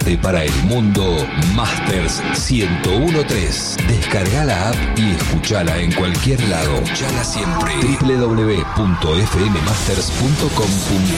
de Para el Mundo, Masters 1013. Descarga la app y escuchala en cualquier lado. Escuchala siempre. www.fmmasters.com.ar